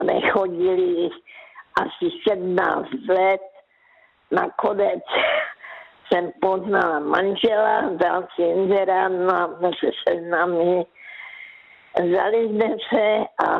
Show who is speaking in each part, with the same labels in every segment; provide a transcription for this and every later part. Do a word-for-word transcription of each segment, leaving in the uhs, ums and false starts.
Speaker 1: nechodili asi sedmnáct let. Nakonec jsem poznala manžela, dal si inzerát, no a jsme se seznámili. Vzali jsme se a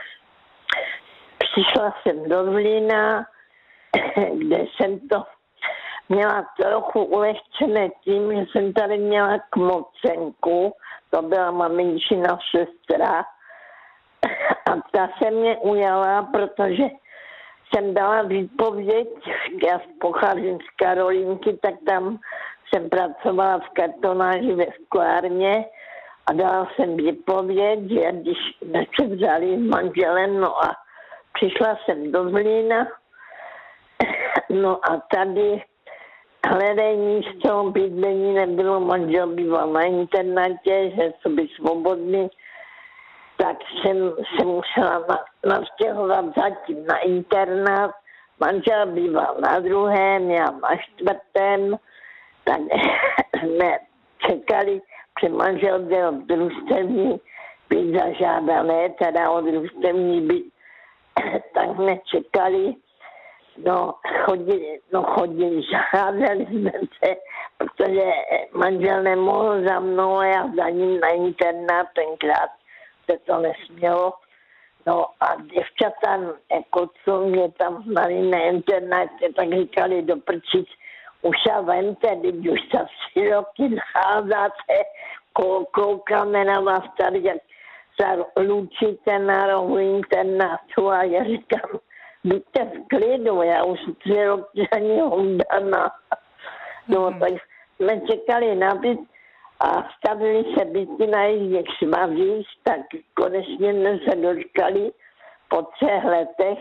Speaker 1: přišla jsem do Zlína, kde jsem to měla trochu ulehčené tím, že jsem tady měla kmocenku, to byla maminčina sestra, a ta se mě ujala, protože jsem dala výpověď, já pocházím z Karolínky, tak tam jsem pracovala v kartonáži ve sklárně a dala jsem výpověď, že když se vzali s manželem, no a přišla jsem do Zlína, no a tady hledej místo, bydlení nebylo, manžel býval na internátě, že to by svobodný, tak jsem se musela na, navstěhovat zatím na internát. Manžel býval na druhém, já na čtvrtém, tak jsme čekali, že manžel byl družstevní byt zažádané, teda o družstevní byt, tak jsme čekali. No chodili, no chodili, žádali jsme se, protože manžel nemohl za mnou a já za ním na internát, tenkrát se to nesmělo. No a děvčata, jako co mě tam znali na internátě, tak říkali do prčic, už a vemte, když už za tři roky nacházíte, koukáme na vás tady, jak se lučíte na rohu internátu a já říkám, buďte v klidu, já už tři roky ani hondaná. No, mm. tak jsme čekali na byt a stavili se byty na jejich svazích, tak konečně jsme se dočkali po třech letech.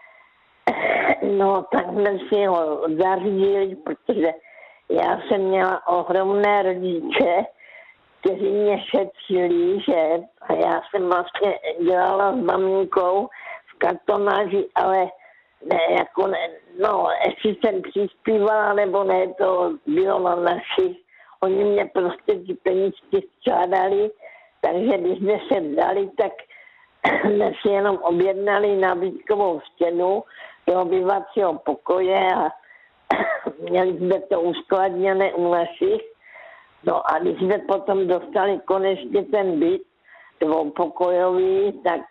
Speaker 1: No, tak jsme si ho zařídili, protože já jsem měla ohromné rodiče, kteří mě šetřili, že a já jsem vlastně dělala s maminkou kartonáži, ale ne, jako ne, no, jestli jsem přispívala, nebo ne, to bylo na našich. Oni mě prostě ty penízky střádali, takže když jsme se vzali, tak jsme si jenom objednali nabídkovou stěnu do obyvacího pokoje a měli jsme to uskladněné u našich. No a když jsme potom dostali konečně ten byt dvoupokojový, tak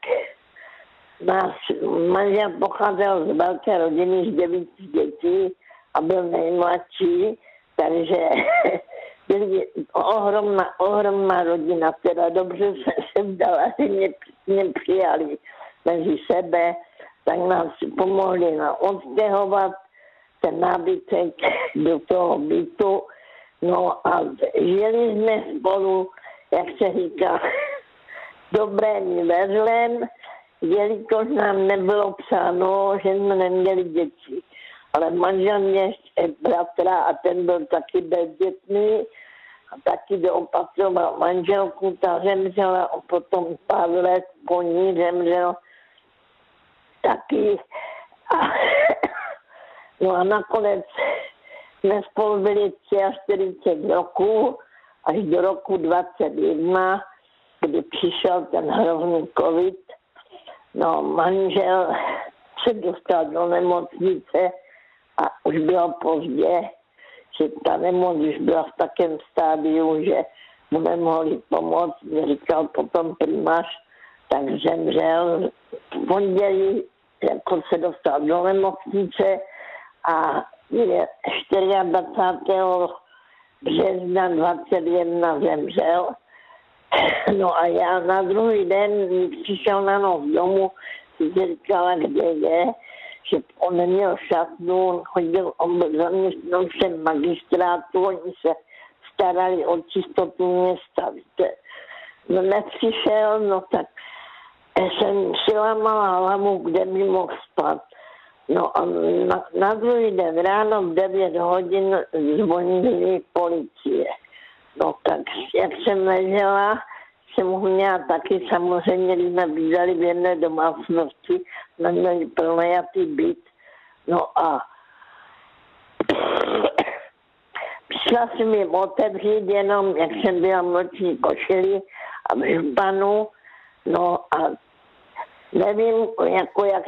Speaker 1: náš manžel pocházel z velké rodiny z devíti dětí a byl nejmladší, takže byli ohromná, ohromná rodina, teda dobře se sem dala, že mě, mě přijali mezi sebe, tak nás pomohli na odstěhovat ten nábytek do toho bytu. No a žili jsme spolu, jak se říká, dobrém ve zlém, jelikož nám nebylo psáno, že jsme neměli děti. Ale manžel mě ještě bratra a ten byl taky bezdětný a taky doopatroval manželku, ta zemřela a potom pár let po ní zemřel taky. A, no a nakonec jsme spolu byli čtyřicet tři roků až do roku dvacet jedna, kdy přišel ten hrozný covid. No, manžel se dostal do nemocnice a už bylo pozdě, že ta nemoc už byla v takém stádiu, že mu nemohli pomoct. Mě říkal potom primář, tak zemřel. V pondělí jako se dostal do nemocnice a dvacátého čtvrtého března dvacet jedna zemřel. No a já na druhý den přišel na noc domů, si říkala, kde je, že on neměl šatnu, on chodil, on byl zaměstnancem magistrátu, oni se starali o čistotu města, víte. No nepřišel, no tak jsem si lámala hlavu, kde mi mohl spát. No a na, na druhý den ráno v devět hodin zvonili policie. No tak jak jsem ležela, jsem ho měla taky, samozřejmě, když jsme bydleli v jedné domácnosti, jsme měli pronajatý byt. No a přišla jsem jim otevřít jenom, jak jsem byla v noční košili a v županu. No a Nevím, jako jak